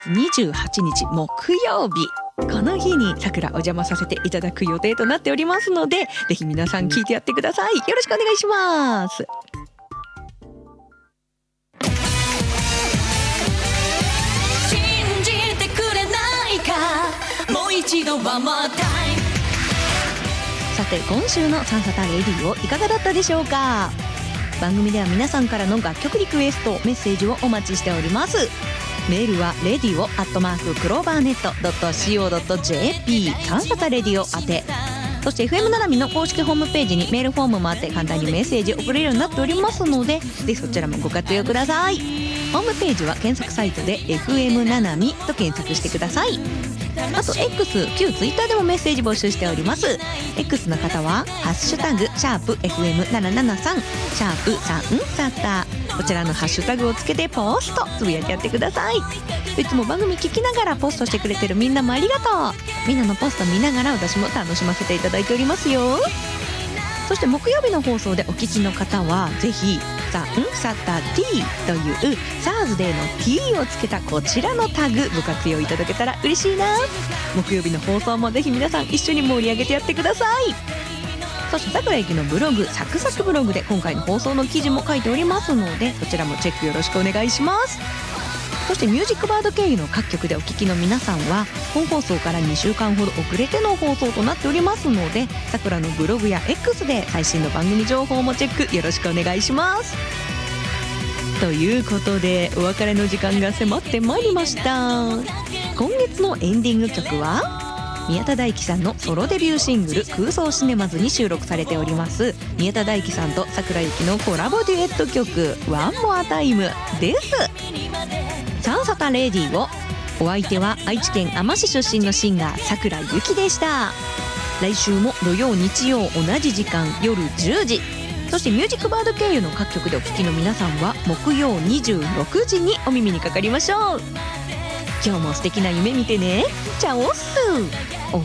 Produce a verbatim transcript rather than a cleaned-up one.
にじゅうはちにち木曜日、この日にさくらお邪魔させていただく予定となっておりますので、ぜひ皆さん聞いてやってください。よろしくお願いします。 信じてくれないか、もう一度 One more time。 さて今週のサンサタレディオいかがだったでしょうか。番組では皆さんからの楽曲リクエストメッセージをお待ちしております。メールは レディオ アットマーク クローバーネット ドット シーオー ドット ジェーピー サンサタレディオ宛て、そして エフエム ななみの公式ホームページにメールフォームもあって簡単にメッセージ送れるようになっておりますので、ぜひそちらもご活用ください。ホームページは検索サイトで エフエム ななみと検索してください。あと X、旧 Twitter でもメッセージ募集しております。 X の方はハッシュタグシャープ エフエムななななさん シャープサンサタ、こちらのハッシュタグをつけてポストつぶやいてやってください。いつも番組聞きながらポストしてくれてるみんなもありがとう。みんなのポスト見ながら私も楽しませていただいておりますよ。そして木曜日の放送でお聞きの方はぜひサンサタ T というサーズデーの T をつけたこちらのタグご活用いただけたら嬉しいな。木曜日の放送もぜひ皆さん一緒に盛り上げてやってください。そしてさくらゆきのブログサクサクブログで今回の放送の記事も書いておりますので、そちらもチェックよろしくお願いします。そしてミュージックバード経由の各局でお聞きの皆さんは本放送からにしゅうかんほど遅れての放送となっておりますので、さくらのブログや X で最新の番組情報もチェックよろしくお願いします。ということでお別れの時間が迫ってまいりました。今月のエンディング曲は宮田大輝さんのソロデビューシングル空想シネマズに収録されております宮田大輝さんとさくらゆきのコラボデュエット曲ワンモアタイムです。サンサタレディオ、お相手は愛知県あま市出身のシンガーさくらゆきでした。来週も土曜日曜同じ時間夜じゅうじ、そしてミュージックバード経由の各局でお聞きの皆さんは木曜にじゅうろくじにお耳にかかりましょう。今日も素敵な夢見てね。チャオッス。